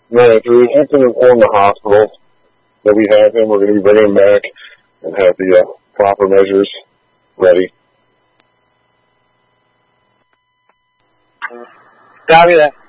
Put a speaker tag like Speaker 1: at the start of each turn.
Speaker 1: No, Drew, you can inform the hospital that we have him. We're going to be bringing him back and have the proper measures ready.
Speaker 2: Copy that.